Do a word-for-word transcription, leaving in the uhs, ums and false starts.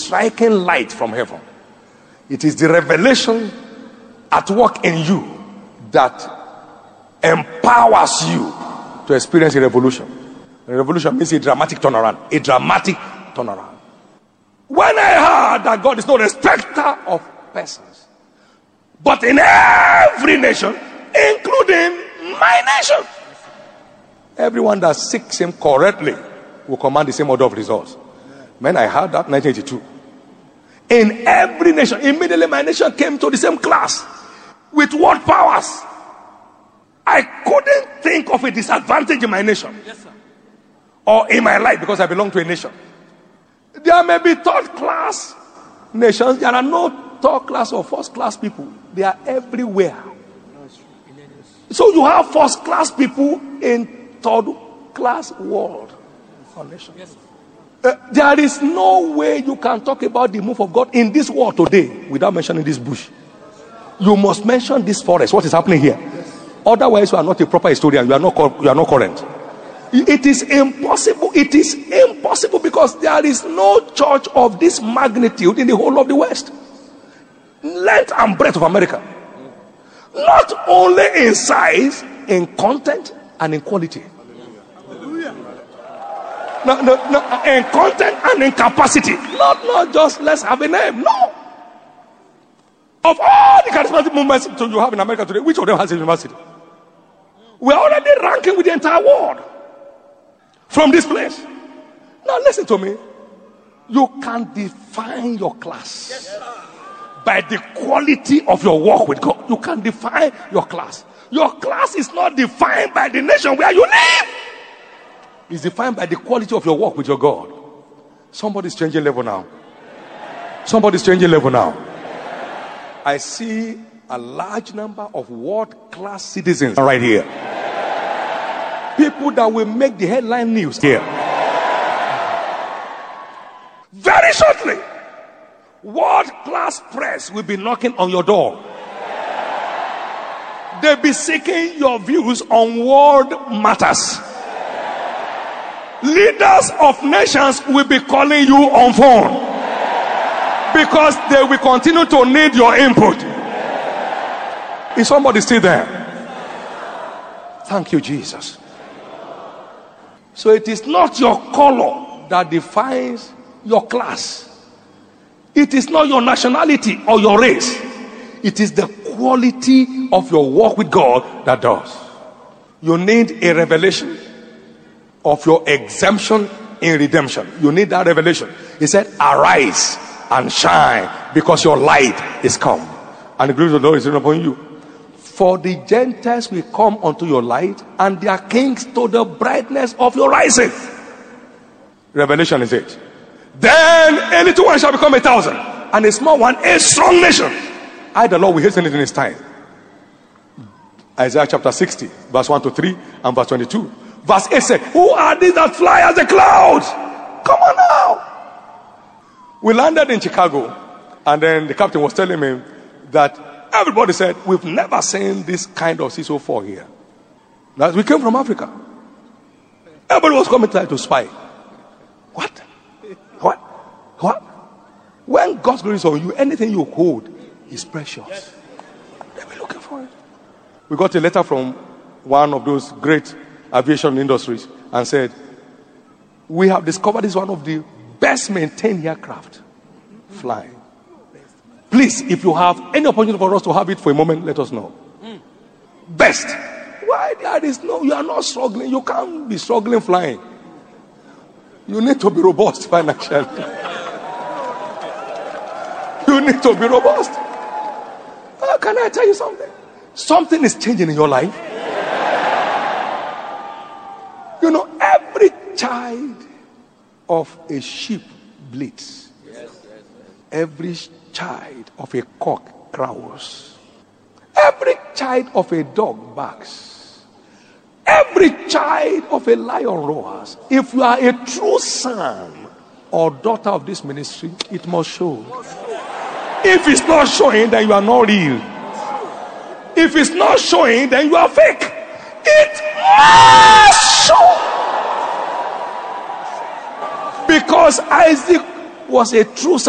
striking light from heaven. It is the revelation at work in you that empowers you to experience a revolution. A revolution means a dramatic turnaround. A dramatic turnaround. When I heard that God is no respecter of persons, but in every nation, including my nation, everyone that seeks him correctly will command the same order of results. When I heard that, nineteen eighty-two, in every nation, immediately my nation came to the same class with what powers. I couldn't think of a disadvantage in my nation, yes, sir, or in my life, because I belong to a nation. There may be third class nations. There are no third class or first class people. They are everywhere. So you have first class people in third class world or nation. Uh, there is no way you can talk about the move of God in this world today without mentioning this bush. You must mention this forest. What is happening here? Otherwise, you are not a proper historian. You are not. You are not current. It is impossible. It is impossible because there is no church of this magnitude in the whole of the West. Length and breadth of America. Not only in size, in content, and in quality. No, no, no, in content and in capacity. Not, not just let's have a name. No. Of all the charismatic movements you have in America today, which of them has a university? We are already ranking with the entire world from this place. Now listen to me. You can define your class, yes, by the quality of your walk with God. You can define your class. Your class is not defined by the nation where you live. It's defined by the quality of your walk with your God. Somebody's changing level now. Somebody's changing level now. I see a large number of world-class citizens right here. People that will make the headline news here. Very shortly, world-class press will be knocking on your door. They'll be seeking your views on world matters. Leaders of nations will be calling you on phone because they will continue to need your input. Is somebody still there? Thank you, Jesus. So it is not your color that defines your class. It is not your nationality or your race. It is the quality of your walk with God that does. You need a revelation of your exemption in redemption. You need that revelation. He said, arise and shine because your light is come and the glory of the Lord is upon you. For the Gentiles will come unto your light, and their kings to the brightness of your rising. Revelation is it. Then a little one shall become a thousand, and a small one a strong nation. I, the Lord, will hasten it in his time. Isaiah chapter sixty, verse one to three, and verse twenty-two. Verse eight says, who are these that fly as a cloud? Come on now. We landed in Chicago, and then the captain was telling me that everybody said, we've never seen this kind of C S O four here. Now, we came from Africa. Everybody was coming to try to spy. What? What? What? When God's glory is on you, anything you hold is precious. They were looking for it. We got a letter from one of those great aviation industries and said, we have discovered this one of the best maintained aircraft flying. Please, if you have any opportunity for us to have it for a moment, let us know. Mm. Best. Why there is no, you are not struggling. You can't be struggling flying. You need to be robust financially. You need to be robust. Oh, can I tell you something? Something is changing in your life. You know, every child of a sheep bleats. Yes, yes, yes. Every child of a cock crows. Every child of a dog barks. Every child of a lion roars. If you are a true son or daughter of this ministry, it must show. If it's not showing, then you are not real. If it's not showing, then you are fake. It must show. Because Isaac was a true son.